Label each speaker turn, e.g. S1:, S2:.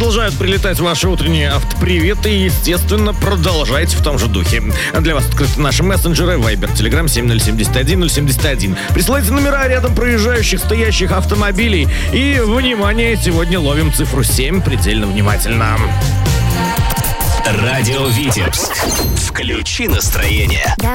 S1: продолжают прилетать ваши утренние автоприветы и, естественно, продолжайте в том же духе. Для вас открыты наши мессенджеры Viber, Telegram 70771 Присылайте номера рядом проезжающих, стоящих автомобилей. И, внимание, сегодня ловим цифру 7 предельно внимательно.
S2: Радио Витебск. Включи настроение.